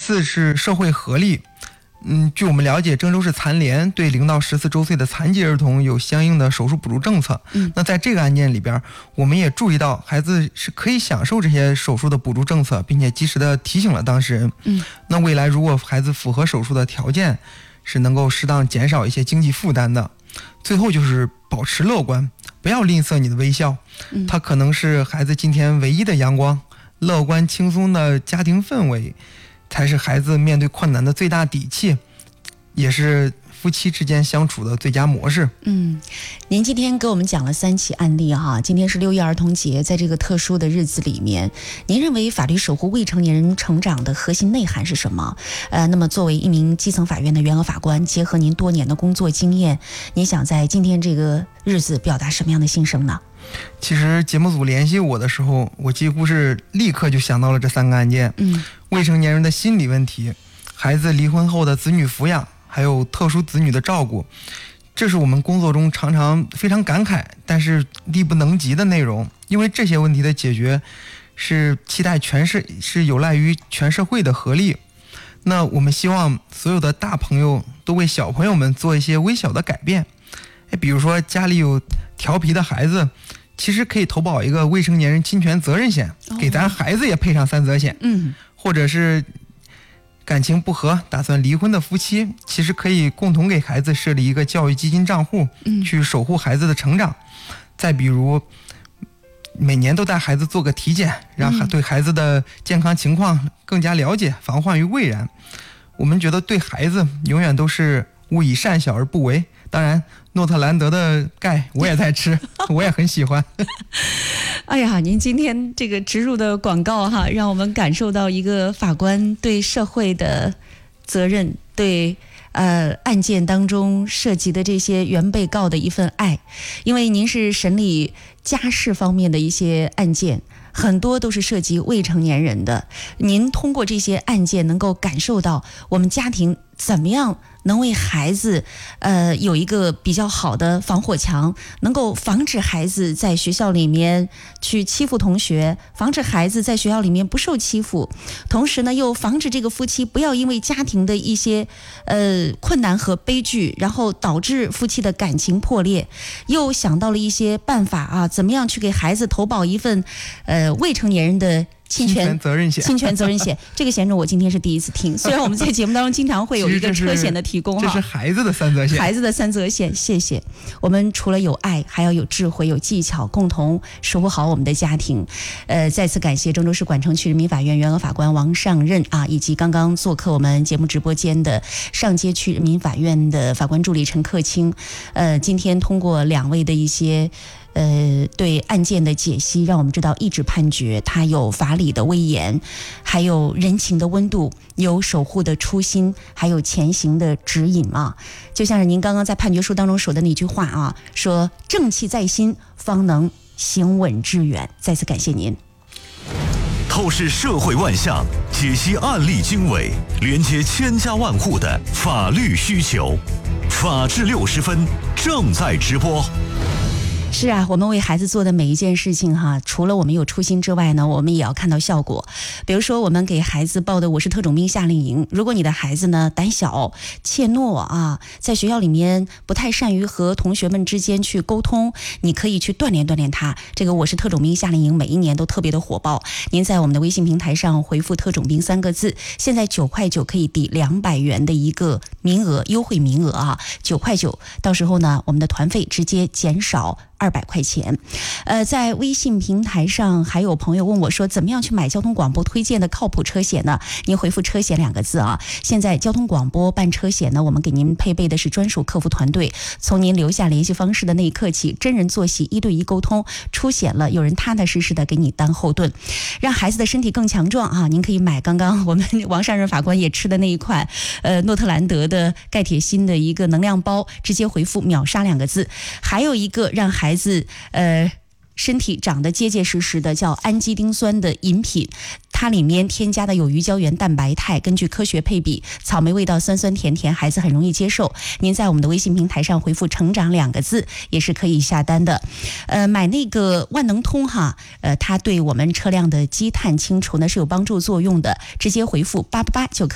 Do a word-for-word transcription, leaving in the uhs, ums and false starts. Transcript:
次是社会合力。嗯，据我们了解，郑州市残联对零到十四周岁的残疾儿童有相应的手术补助政策。 嗯， 那在这个案件里边，我们也注意到孩子是可以享受这些手术的补助政策，并且及时的提醒了当事人。 嗯， 那未来如果孩子符合手术的条件，是能够适当减少一些经济负担的。最后就是保持乐观，不要吝啬你的微笑， 嗯， 它可能是孩子今天唯一的阳光。乐观轻松的家庭氛围才是孩子面对困难的最大底气，也是夫妻之间相处的最佳模式。 嗯，您今天给我们讲了三起案例哈，今天是六一儿童节，在这个特殊的日子里面，您认为法律守护未成年人成长的核心内涵是什么？呃，那么作为一名基层法院的原额法官，结合您多年的工作经验，您想在今天这个日子表达什么样的心声呢？ 其实节目组联系我的时候，我几乎是立刻就想到了这三个案件。 嗯， 未成年人的心理问题，孩子离婚后的子女抚养，还有特殊子女的照顾，这是我们工作中常常非常感慨但是力不能及的内容。因为这些问题的解决是期待全社是有赖于全社会的合力。那我们希望所有的大朋友都为小朋友们做一些微小的改变。哎，比如说家里有调皮的孩子，其实可以投保一个未成年人侵权责任险，给咱孩子也配上三责险。 嗯， 或者是感情不和打算离婚的夫妻，其实可以共同给孩子设立一个教育基金账户，去守护孩子的成长。再比如每年都带孩子做个体检，让对孩子的健康情况更加了解，防患于未然。我们觉得对孩子永远都是勿以善小而不为。当然诺特兰德的钙我也在吃我也很喜欢。 哎呀，您今天这个植入的广告哈，让我们感受到一个法官对社会的责任，对呃案件当中涉及的这些原被告的一份爱。因为您是审理家事方面的一些案件，很多都是涉及未成年人的，您通过这些案件能够感受到我们家庭怎么样能为孩子呃有一个比较好的防火墙，能够防止孩子在学校里面去欺负同学，防止孩子在学校里面不受欺负，同时呢又防止这个夫妻不要因为家庭的一些呃困难和悲剧，然后导致夫妻的感情破裂，又想到了一些办法啊，怎么样去给孩子投保一份呃未成年人的侵权责任险， 侵权责任险，这个险种我今天是第一次听。虽然我们在节目当中经常会有一个车险的提供哈， 这是孩子的三责险， 孩子的三责险。谢谢。我们除了有爱，还要有智慧、有技巧，共同守护好我们的家庭。呃，再次感谢郑州市管城区人民法院原额法官王尚任啊，以及刚刚做客我们节目直播间的上街区人民法院的法官助理陈克清。呃，今天通过两位的一些。呃，对案件的解析，让我们知道一纸判决它有法理的威严，还有人情的温度，有守护的初心，还有前行的指引啊。就像是您刚刚在判决书当中说的那句话啊，说正气在心，方能行稳致远。再次感谢您。 透视社会万象，解析案例经纬，连接千家万户的法律需求。法治六十分正在直播。 是啊，我们为孩子做的每一件事情哈，除了我们有初心之外呢，我们也要看到效果。比如说我们给孩子报的我是特种兵夏令营，如果你的孩子呢胆小怯懦啊，在学校里面不太善于和同学们之间去沟通，你可以去锻炼锻炼他。这个我是特种兵夏令营每一年都特别的火爆，您在我们的微信平台上回复特种兵三个字，现在九块九可以抵两百元的一个名额，优惠名额啊，九块九，到时候呢我们的团费直接减少二百块钱。呃，在微信平台上还有朋友问我说，怎么样去买交通广播推荐的靠谱车险呢？您回复车险两个字啊。现在交通广播办车险呢，我们给您配备的是专属客服团队，从您留下联系方式的那一刻起，真人坐席，一对一沟通，出险了有人踏踏实实的给你当后盾，让孩子的身体更强壮啊。您可以买刚刚我们王尚任法官也吃的那一款呃诺特兰德的钙铁锌的一个能量包，直接回复秒杀两个字。还有一个让孩子呃身体长得结结实实的叫氨基丁酸的饮品，它里面添加的有鱼胶原蛋白肽，根据科学配比，草莓味道酸酸甜甜，孩子很容易接受。您在我们的微信平台上回复成长两个字也是可以下单的。呃，买那个万能通哈，呃，它对我们车辆的积碳清除呢是有帮助作用的，直接回复八八八就可以。